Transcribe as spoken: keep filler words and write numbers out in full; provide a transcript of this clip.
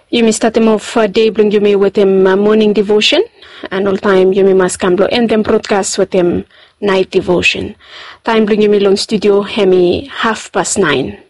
You may start them off uh, day bring you me with them uh, morning devotion, and all time you may must come and then broadcast with them night devotion. Time bring you me long studio hemi half past nine.